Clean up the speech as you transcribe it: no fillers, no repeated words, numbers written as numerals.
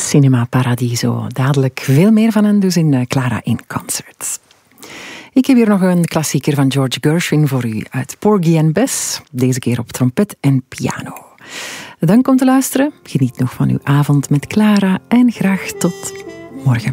Cinema Paradiso. Dadelijk veel meer van hen dus in Clara in Concert. Ik heb hier nog een klassieker van George Gershwin voor u uit Porgy and Bess. Deze keer op trompet en piano. Dank om te luisteren. Geniet nog van uw avond met Clara en graag tot morgen.